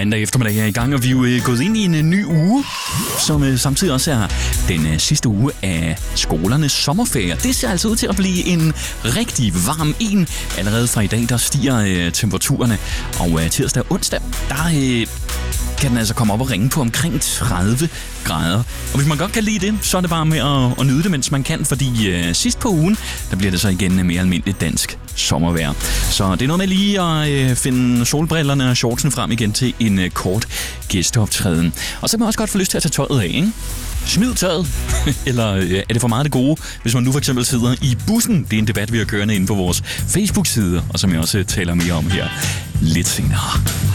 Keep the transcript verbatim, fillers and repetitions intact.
mandag eftermiddag er i gang, og vi er jo gået ind i en ny uge, som samtidig også er den sidste uge af skolernes sommerferie. Det ser altså ud til at blive en rigtig varm en. Allerede fra i dag, der stiger temperaturerne, og tirsdag og onsdag, der kan den altså komme op og ringe på omkring tredive grader. Og hvis man godt kan lide det, så er det bare med at, at nyde det, mens man kan, fordi øh, sidst på ugen, der bliver det så igen mere almindeligt dansk sommervejr. Så det er noget med lige at øh, finde solbrillerne og shortsene frem igen til en øh, kort gæsteoptræden. Og så kan man også godt få lyst til at tage tøjet af, ikke? Smid tøjet. Eller øh, er det for meget det gode, hvis man nu for eksempel sidder i bussen? Det er en debat, vi har kørende inde på vores Facebook-side, og som jeg også taler mere om her lidt senere.